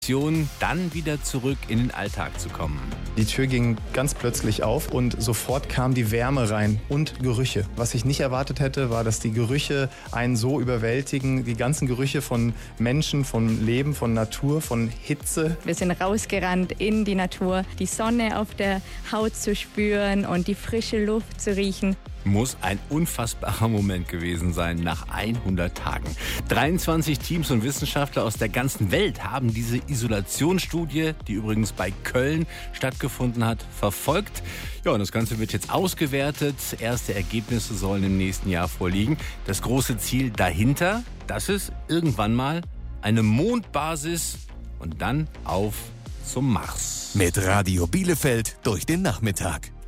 dann wieder zurück in den Alltag zu kommen. Die Tür ging ganz plötzlich auf und sofort kam die Wärme rein und Gerüche. Was ich nicht erwartet hätte, war, dass die Gerüche einen so überwältigen. Die ganzen Gerüche von Menschen, von Leben, von Natur, von Hitze. Wir sind rausgerannt in die Natur, die Sonne auf der Haut zu spüren und die frische Luft zu riechen. Muss ein unfassbarer Moment gewesen sein nach 100 Tagen. 23 Teams und Wissenschaftler aus der ganzen Welt haben diese Isolationsstudie, die übrigens bei Köln stattgefunden hat, verfolgt. Ja, und das Ganze wird jetzt ausgewertet. Erste Ergebnisse sollen im nächsten Jahr vorliegen. Das große Ziel dahinter, das ist irgendwann mal eine Mondbasis und dann auf zum Mars. Mit Radio Bielefeld durch den Nachmittag.